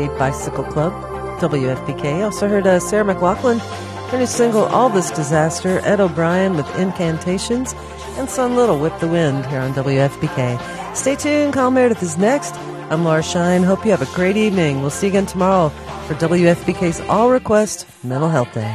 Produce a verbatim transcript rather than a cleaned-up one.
Bicycle Club, W F P K. Also heard uh, Sarah McLachlan, her new single, All This Disaster, Ed O'Brien with Incantations, and Son Little, Whip the Wind, here on W F P K. Stay tuned, Carl Meredith is next. I'm Laura Shine. Hope you have a great evening. We'll see you again tomorrow for W F P K's All Request Mental Health Day.